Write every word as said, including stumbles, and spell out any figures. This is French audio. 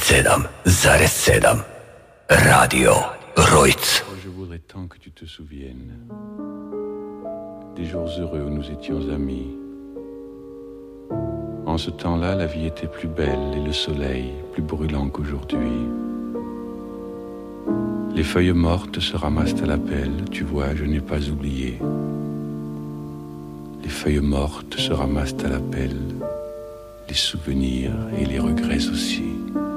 sedam zarez sedam. Radio Rojc. Je voudrais tant que tu te souviennes des jours heureux où nous étions amis. En ce temps-là, la vie était plus belle et le soleil plus brûlant qu'aujourd'hui. Les feuilles mortes se ramassent à la pelle, tu vois, je n'ai pas oublié. Les feuilles mortes se ramassent à la pelle, les souvenirs et les regrets aussi.